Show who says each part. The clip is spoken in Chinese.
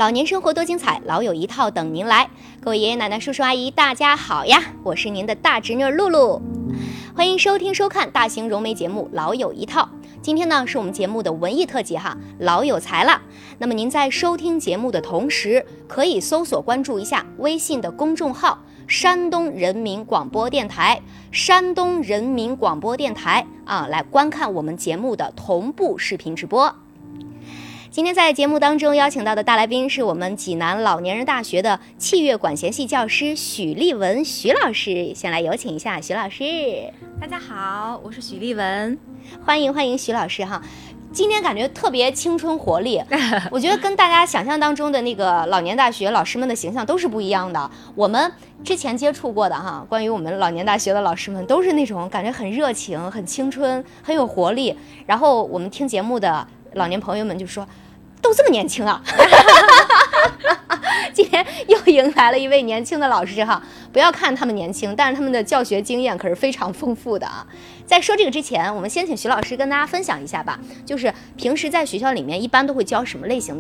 Speaker 1: 老年生活多精彩，老有一套等您来。各位爷爷奶奶、叔叔阿姨，大家好呀！我是您的大侄女露露，欢迎收听收看大型融媒节目《老有一套》。今天呢是我们节目的文艺特辑哈，老有才了。那么您在收听节目的同时，可以搜索关注一下微信的公众号山东人民广播电台，山东人民广播电台啊，来观看我们节目的同步视频直播。今天在节目当中邀请到的大来宾是我们济南老年人大学的器乐管弦系教师许丽文许老师，先来有请一下许老师。
Speaker 2: 大家好，我是许丽文，
Speaker 1: 欢迎许老师哈。今天感觉特别青春活力，我觉得跟大家想象当中的那个老年大学老师们的形象都是不一样的。我们之前接触过的哈，关于我们老年大学的老师们都是那种感觉很热情、很青春、很有活力。然后我们听节目的老年朋友们就说，都这么年轻啊！今天又迎来了一位年轻的老师哈，不要看他们年轻，但是他们的教学经验可是非常丰富的啊。在说这个之前，我们先请徐老师跟大家分享一下吧，就是平时在学校里面一般都会教什么类型的